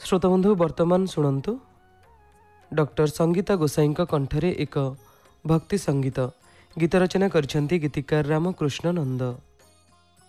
श्रोतबंधु वर्तमान शुणु डॉक्टर संगीता गोसाई कंठरे एक भक्ति संगीत गीत रचना कर गीतिकार रामकृष्ण नंद।